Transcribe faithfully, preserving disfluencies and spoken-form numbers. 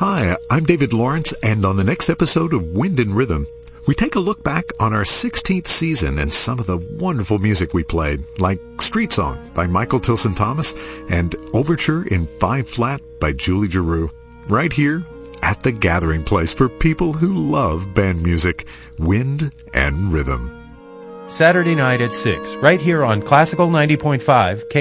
Hi, I'm David Lawrence, and on the next episode of Wind and Rhythm, we take a look back on our sixteenth season and some of the wonderful music we played, like Street Song by Michael Tilson Thomas and Overture in five flat by Julie Giroux, right here at the gathering place for people who love band music, Wind and Rhythm. Saturday night at six, right here on Classical ninety point five K